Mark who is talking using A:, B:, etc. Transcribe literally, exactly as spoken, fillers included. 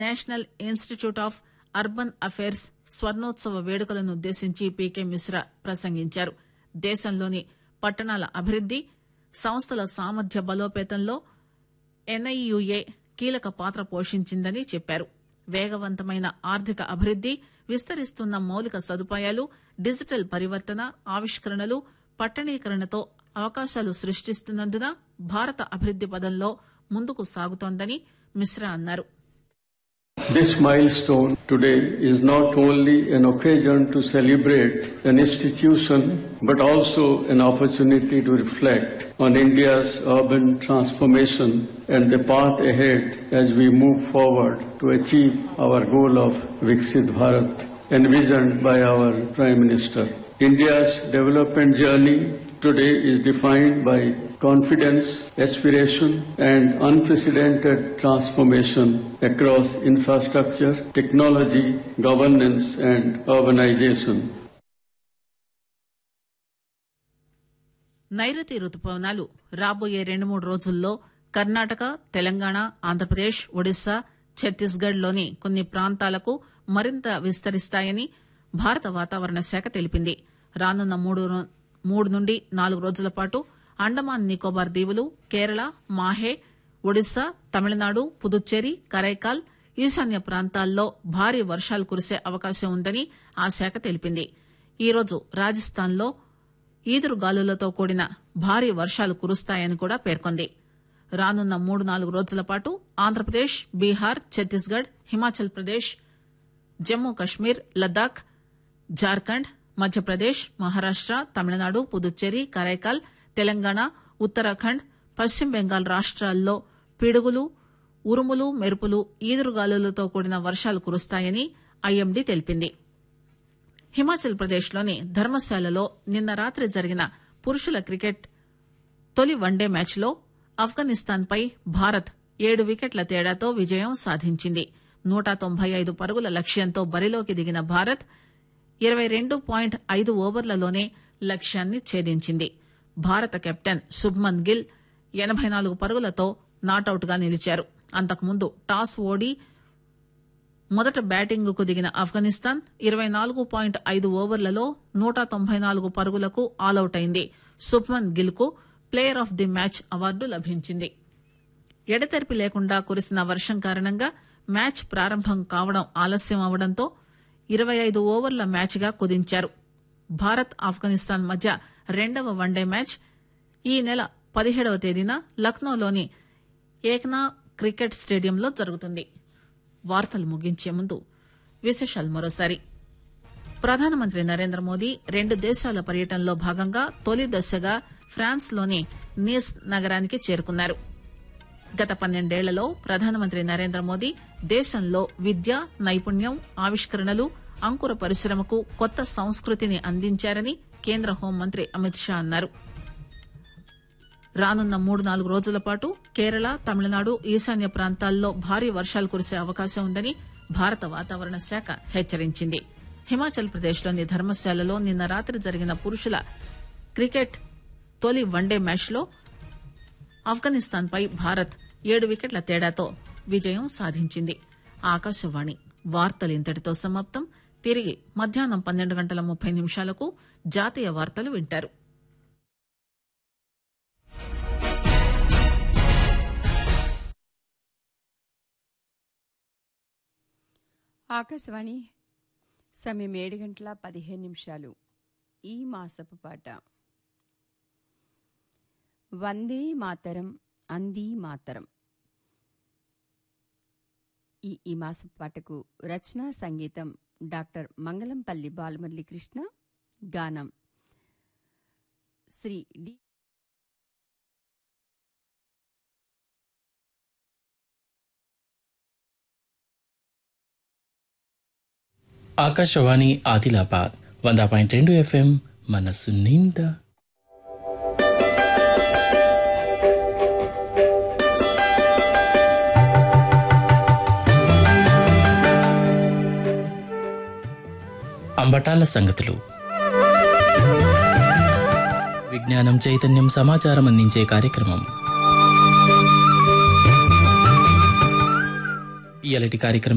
A: National institute of urban affairs స్వర్ణోత్సవ వేడుకలను ఉద్దేశించి పీకే మిశ్రా ప్రసంగించారు. దేశంలోని పట్టణాల అభివృద్ది, సంస్థల సామర్థ్య బలోపేతంలో ఎన్ఐయుఏ కీలక పాత్ర పోషించిందని చెప్పారు. వేగవంతమైన ఆర్థిక అభివృద్ది, విస్తరిస్తున్న మౌలిక సదుపాయాలు, డిజిటల్ పరివర్తన, ఆవిష్కరణలు, పట్టణీకరణతో అవకాశాలు సృష్టిస్తున్నందున భారత అభివృద్ది పదంలో ముందుకు సాగుతోందని మిశ్రా అన్నారు.
B: This milestone today is not only an occasion to celebrate an institution, but also an opportunity to reflect on India's urban transformation and the path ahead as we move forward to achieve our goal of Viksit Bharat, envisioned by our Prime Minister. India's development journey today is defined by confidence, aspiration, and unprecedented transformation across infrastructure, technology, governance, and urbanization.
A: నైరుతి రుతుపవనాలు రాబోయే రెండు మూడు రోజుల్లో కర్ణాటక, తెలంగాణ, ఆంధ్రప్రదేశ్, ఒడిశా, ఛత్తీస్గఢ్ లోని కొన్ని ప్రాంతాలకు మరింత విస్తరిస్తాయని భారత వాతావరణ శాఖ తెలిపింది. రానున్న మూడు మూడు నుండి నాలుగు రోజుల పాటు అండమాన్ నికోబార్ దీవులు, కేరళ, మాహే, ఒడిశా, తమిళనాడు, పుదుచ్చేరి, కరైకాల్, ఈశాన్య ప్రాంతాల్లో భారీ వర్షాలు కురిసే అవకాశం ఉందని ఆ శాఖ తెలిపింది. ఈరోజు రాజస్థాన్ లో ఈదురుగాలులతో కూడిన భారీ వర్షాలు కురుస్తాయని కూడా పేర్కొంది. రానున్న మూడు నాలుగు రోజుల పాటు ఆంధ్రప్రదేశ్, బీహార్, ఛత్తీస్గఢ్, హిమాచల్ ప్రదేశ్, జమ్మూ కశ్మీర్, లద్దాఖ్, జార్ఖండ్, మధ్యప్రదేశ్, మహారాష్ట, తమిళనాడు, పుదుచ్చేరి, కరైకాల్, తెలంగాణ, ఉత్తరాఖండ్, పశ్చిమ బెంగాల్ రాష్ట్రాల్లో పిడుగులు, ఉరుములు, మెరుపులు, ఈదురుగాలులతో కూడిన వర్షాలు కురుస్తాయని ఐఎండీ తెలిపింది. హిమాచల్ ప్రదేశ్లోని ధర్మశాలలో నిన్న రాత్రి జరిగిన పురుషుల క్రికెట్ తొలి వన్డే మ్యాచ్లో ఆఫ్ఘనిస్తాన్పై భారత్ ఏడు వికెట్ల తేడాతో విజయం సాధించింది. నూట తొంభై ఐదు పరుగుల లక్ష్యంతో బరిలోకి దిగిన భారత్ ఇరవై రెండు పాయింట్ ఐదు ఓవర్లలోనే లక్ష్యాన్ని ఛేదించింది. భారత కెప్టెన్ శుభ్మన్ గిల్ ఎనబై నాలుగు పరుగులతో నాటౌట్ గా నిలిచారు. అంతకుముందు టాస్ ఓడి మొదట బ్యాటింగ్ కు దిగిన ఆఫ్ఘనిస్తాన్ ఇరవై నాలుగు పాయింట్ ఐదు ఓవర్లలో నూట తొంభై నాలుగు పరుగులకు ఆలౌట్ అయింది. శుభ్మన్ గిల్ కు player of the match award లభించింది. ఎడతెరిపి లేకుండా కురిసిన వర్షం కారణంగా మ్యాచ్ ప్రారంభం కావడం ఆలస్యం అవడంతో ఇరవై ఐదు ఓవర్ల మ్యాచ్ గా కుదించారు. భారత్ ఆఫ్ఘనిస్తాన్ మధ్య రెండవ వన్డే మ్యాచ్ ఈ నెల పదిహేడవ తేదీన లక్నోలోని ఏక్నా క్రికెట్ స్టేడియంలో జరుగుతుంది. వార్తలు ముగించే ముందు విశేషాలు మరోసారి. ప్రధానమంత్రి నరేంద్ర మోదీ రెండు దేశాల పర్యటనలో భాగంగా తొలి దశగా ఫ్రాన్స్ లోని నీస్ నగరానికి చేరుకున్నారు. గత పన్నెండేళ్లలో ప్రధానమంత్రి నరేంద్ర మోదీ దేశంలో విద్య, నైపుణ్యం, ఆవిష్కరణలు, అంకుర పరిశ్రమకు కొత్త సంస్కృతిని అందించారని కేంద్ర హోంమంత్రి అమిత్ షా అన్నారు. రానున్న మూడు నాలుగు రోజుల పాటు కేరళ, తమిళనాడు, ఈశాన్య ప్రాంతాల్లో భారీ వర్షాలు కురిసే అవకాశం ఉందని భారత వాతావరణ శాఖ హెచ్చరించింది. హిమాచల్ ప్రదేశ్లోని ధర్మశాలలో నిన్న రాత్రి జరిగిన పురుషుల క్రికెట్ తొలి వన్డే మ్యాచ్లో ఆఫ్ఘనిస్తాన్పై భారత్ ఏడు వికెట్ల తేడాతో విజయం సాధించింది. ఆకాశవాణి వార్తలు ఇంతటితో సమాప్తం. తిరిగి మధ్యాహ్నం పన్నెండు గంటల ముప్పై నిమిషాలకు జాతీయ వార్తలు వింటారు.
C: ఆకాశవాణి సమయం ఏడు గంటల పదిహేను నిమిషాలు. ఈ మాసపు పాట వందే మాతరం అంది మాతరం. ఈ ఈ మాసపు పాటకు రచన, సంగీతం డాక్టర్ మంగళంపల్లి బాలమురళీ కృష్ణ, గానం శ్రీ డి.
D: ఆకాశవాణి ఆదిలాబాద్ వంద పాయింట్ రెండు ఎఫ్ఎం మనస్సు నిండా. అంబటాల సంగతులు, విజ్ఞానం, చైతన్యం, సమాచారం అందించే కార్యక్రమం. ఇయాలటి కార్యక్రమం